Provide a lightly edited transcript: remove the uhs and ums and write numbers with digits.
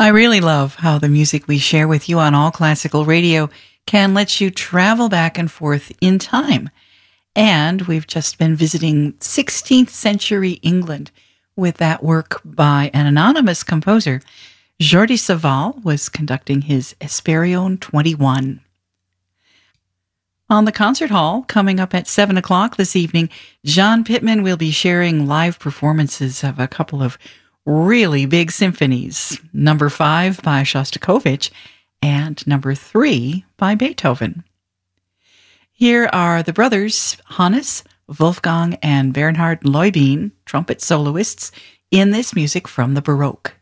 I really love how the music we share with you on All Classical Radio can let you travel back and forth in time. And we've just been visiting 16th century England with that work by an anonymous composer. Jordi Savall was conducting his Hesperion 21. On the concert hall, coming up at 7 o'clock this evening, John Pittman will be sharing live performances of a couple of really big symphonies, number 5 by Shostakovich and number 3 by Beethoven. Here are the brothers Hannes, Wolfgang, and Bernhard Leubin, trumpet soloists, in this music from the Baroque.